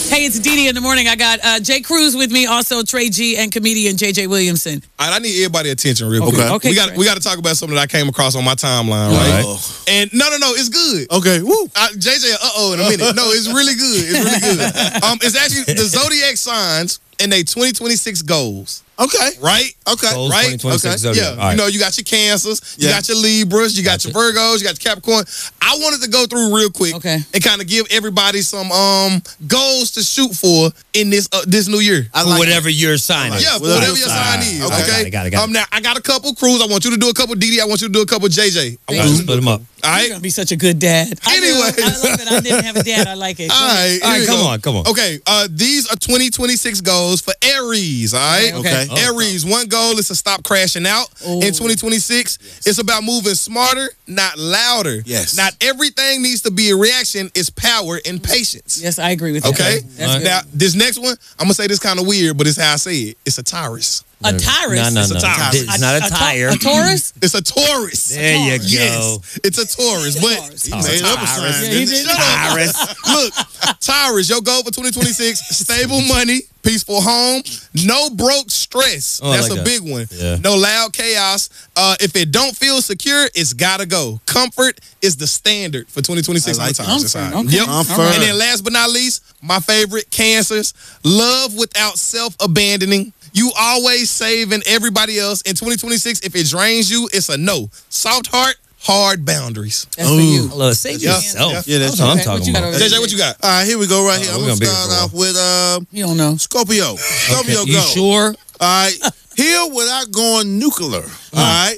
Hey, it's Dee Dee in the morning. I got Jay Cruz with me, also Trey G and comedian JJ Williamson. All right, I need everybody's attention real quick. Okay. We got to talk about something that I came across on my timeline, right? And no, it's good. Okay, woo. JJ, in a minute. No, it's really good. It's really good. It's actually the Zodiac signs and their 2026 goals. Okay. Right? Okay. Goals, Right? 2026 Okay. Zodiac. Yeah. All right. You know, you got your Cancers, you got your Libras, you got your Virgos, you got your Capricorn. I wanted to go through real quick and kind of give everybody some goals to shoot for in this new year. For whatever your sign is. Yeah, for whatever your sign is. Okay. Got it. Now I got a couple Cruz. I want you to do a couple Didi. I want you to do a couple JJ. I want you to Split them up. All right. You're gonna be such a good dad. Anyway, I love it. I didn't have a dad. I like it. All right, come on. Okay, these are 2026 goals for Aries. All right. Okay. Aries, one goal is to stop crashing out in 2026. Yes. It's about moving smarter, not louder. Yes. Not everything needs to be a reaction. It's power and patience. Yes, I agree with you. Okay. That's Now this next one, I'm gonna say this kind of weird, but it's how I say it. It's a Taurus. A Taurus? No. It's a Taurus. It's not a tire. A Taurus? It's a Taurus. There you go. Yes, it's a Taurus, but He made up a sign. Yeah, he did. Shut up. Look, Taurus, your goal for 2026, stable money, peaceful home, no broke stress. Oh, I That's like a that. big one. Yeah. No loud chaos. If it don't feel secure, it's gotta go. Comfort is the standard for 2026 I like on the Taurus comfort. side. Okay. Yep. Comfort. And then last but not least, my favorite, Cancers. Love without self-abandoning. You always saving everybody else. In 2026, if it drains you, it's a no. Soft heart, hard boundaries. That's for you. Look, save yourself. Yeah, that's what I'm Okay, what talking you got about. over there? JJ, what you got? All right, here we go right here. I'm we're going to gonna be start here for a off with You don't know. Scorpio. Scorpio You go. sure? All right. Heal without going nuclear. All right.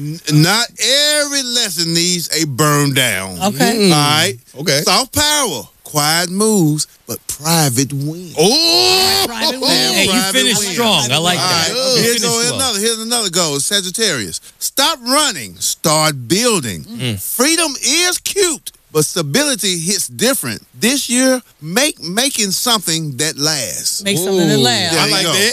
Not every lesson needs a burn down. Okay. All right. Okay. Soft power. Quiet moves, but private wins. Oh! Private win. Hey, you Private finished win. strong. I like All that. right. You Here's finished well. Here's another goal. Sagittarius. Stop running. Start building. Freedom is cute, but stability hits different. This year, making something that lasts. Make something that lasts. There I you like go. that.